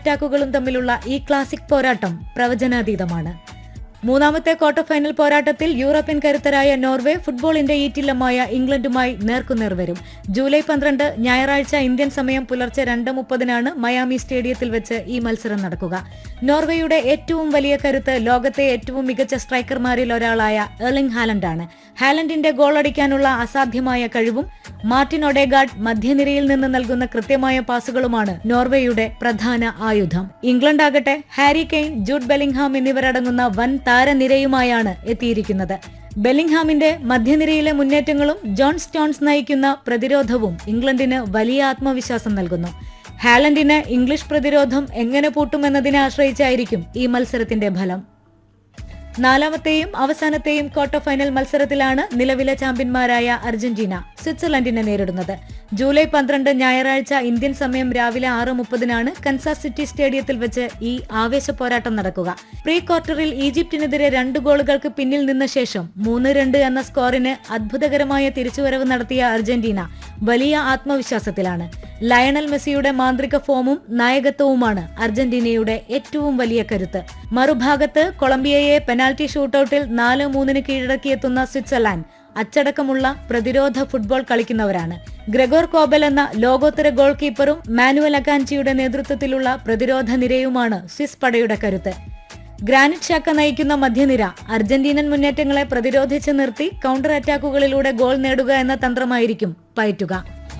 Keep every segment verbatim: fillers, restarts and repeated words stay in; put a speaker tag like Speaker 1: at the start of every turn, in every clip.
Speaker 1: അറ്റാക്കുകളും തമ്മിലുള്ള ഈ ക്ലാസിക് പോരാട്ടം പ്രവചനാതീതമാണ്. മൂന്നാമത്തെ ക്വാർട്ടർ ഫൈനൽ പോരാട്ടത്തിൽ യൂറോപ്യൻ കരുത്തരായ നോർവേ ഫുട്ബോളിന്റെ ഈറ്റില്ലമായ ഇംഗ്ലണ്ടുമായി നേർക്കുനേർ വരും. ജൂലൈ പന്ത്രണ്ട് ഞായറാഴ്ച ഇന്ത്യൻ സമയം പുലർച്ചെ രണ്ട് മുപ്പതിനാണ് മയാമി സ്റ്റേഡിയത്തിൽ വെച്ച് ഈ മത്സരം നടക്കുക. നോർവേയുടെ ഏറ്റവും വലിയ കരുത്ത് ലോകത്തെ ഏറ്റവും മികച്ച സ്ട്രൈക്കർമാരിൽ ഒരാളായ എർലിംഗ് ഹാലൻഡാണ്. ഹാലൻഡിന്റെ ഗോളടിക്കാനുള്ള അസാധ്യമായ കഴിവും മാർട്ടിൻ ഒഡേഗാർഡ് മധ്യനിരയിൽ നിന്ന് നൽകുന്ന കൃത്യമായ പാസുകളുമാണ് നോർവേയുടെ പ്രധാന ആയുധം. ഇംഗ്ലണ്ടാകട്ടെ ഹാരി കെയ്ൻ, ജൂഡ് ബെല്ലിംഗ്ഹാം എന്നിവരടങ്ങുന്ന വൻ താരനിരയുമായാണ് എത്തിയിരിക്കുന്നത്. ബെല്ലിംഗ്ഹാമിന്റെ മധ്യനിരയിലെ മുന്നേറ്റങ്ങളും ജോൺ സ്റ്റോൺസ് നയിക്കുന്ന പ്രതിരോധവും ഇംഗ്ലണ്ടിന് വലിയ ആത്മവിശ്വാസം നൽകുന്നു. ഹാലൻഡിന് ഇംഗ്ലീഷ് പ്രതിരോധം എങ്ങനെ പൂട്ടുമെന്നതിനെ ആശ്രയിച്ചായിരിക്കും ഈ മത്സരത്തിന്റെ ഫലം. നാലാമത്തെയും അവസാനത്തെയും ക്വാർട്ടർ ഫൈനൽ മത്സരത്തിലാണ് നിലവിലെ ചാമ്പ്യന്മാരായ അർജന്റീന സ്വിറ്റ്സർലൻഡിനെ നേരിടുന്നത്. ജൂലൈ പന്ത്രണ്ട് ഞായറാഴ്ച ഇന്ത്യൻ സമയം രാവിലെ ആറ് മുപ്പതിനാണ് കൻസാസ് സിറ്റി സ്റ്റേഡിയത്തിൽ വെച്ച് ഈ ആവേശ പോരാട്ടം നടക്കുക. പ്രീ ക്വാർട്ടറിൽ ഈജിപ്തിനെതിരെ രണ്ട് ഗോളുകൾക്ക് പിന്നിൽ നിന്ന ശേഷം മൂന്ന് രണ്ട് എന്ന സ്കോറിന് അത്ഭുതകരമായ തിരിച്ചുവരവ് നടത്തിയ അർജന്റീന വലിയ ആത്മവിശ്വാസത്തിലാണ്. ലയണൽ മെസ്സിയുടെ മാന്ത്രിക ഫോമും നായകത്വവുമാണ് അർജന്റീനയുടെ ഏറ്റവും വലിയ കരുത്ത്. മറുഭാഗത്ത് കൊളംബിയയെ പെനാൽറ്റി ഷൂട്ടൌട്ടിൽ നാല് മൂന്നിന് കീഴടക്കിയെത്തുന്ന സ്വിറ്റ്സർലാൻഡ് അച്ചടക്കമുള്ള പ്രതിരോധ ഫുട്ബോൾ കളിക്കുന്നവരാണ്. ഗ്രെഗോർ കോബൽ എന്ന ലോകോത്തര ഗോൾ കീപ്പറും മാനുവൽ അക്കാൻജിയുടെ നേതൃത്വത്തിലുള്ള പ്രതിരോധ നിരയുമാണ് സ്വിസ് പടയുടെ കരുത്ത്. ഗ്രാനിറ്റ് ഷാക്ക നയിക്കുന്ന മധ്യനിര അർജന്റീനൻ മുന്നേറ്റങ്ങളെ പ്രതിരോധിച്ച് നിർത്തി കൗണ്ടർ അറ്റാക്കുകളിലൂടെ ഗോൾ നേടുക എന്ന തന്ത്രമായിരിക്കും പയറ്റുക.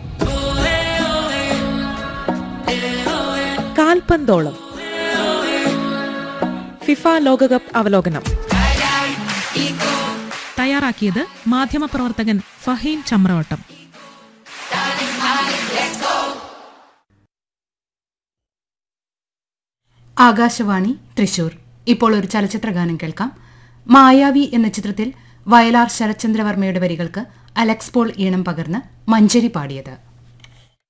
Speaker 2: കാൽപന്തോളം ഫിഫ ലോകകപ്പ് അവലോകനം തയ്യാറാക്കിയത് മാധ്യമപ്രവർത്തകൻ ഫഹീം ചമ്രവട്ടം.
Speaker 3: ആകാശവാണി തൃശൂർ. ഇപ്പോൾ ഒരു ചലച്ചിത്രഗാനം കേൾക്കാം. മായാവി എന്ന ചിത്രത്തിൽ വയലാർ ശരത്ചന്ദ്രവർമ്മയുടെ വരികൾക്ക് അലക്സ് പോൾ ഈണം പകർന്ന് മഞ്ചരി പാടിയത്.